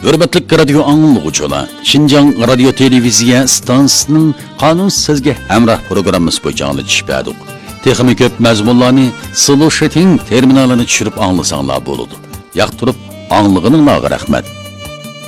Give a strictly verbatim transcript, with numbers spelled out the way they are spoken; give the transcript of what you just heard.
Hürmetlik radyo anlıqçılar, Şinjan radyo televiziya stansiyasının qanun sizge hemrah programımız boyunca anlatışıp texmi köp mazmunlarni Solution terminalini tushirib anglasanlar bo'ladi. Yoqtirib anlig'ininglarga rahmat.